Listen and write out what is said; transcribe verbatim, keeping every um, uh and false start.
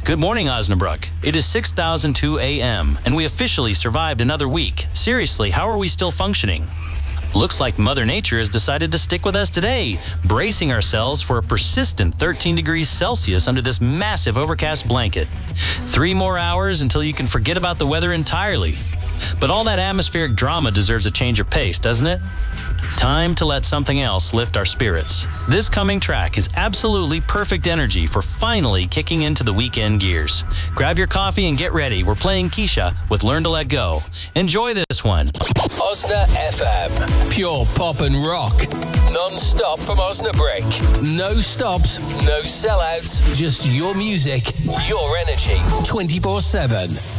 Good morning, Osnabrück. It is six thousand two a.m., and we officially survived another week. Seriously, how are we still functioning? Looks like Mother Nature has decided to stick with us today, bracing ourselves for a persistent thirteen degrees Celsius under this massive overcast blanket. Three more hours until you can forget about the weather entirely. But all that atmospheric drama deserves a change of pace, doesn't it? Time to let something else lift our spirits. This coming track is absolutely perfect energy for finally kicking into the weekend gears. Grab your coffee and get ready. We're playing Keisha with Learn to Let Go. Enjoy this one. Osna F M. Pure pop and rock. Non-stop from Osnabrück. No stops, no sellouts. Just your music, your energy. twenty-four seven.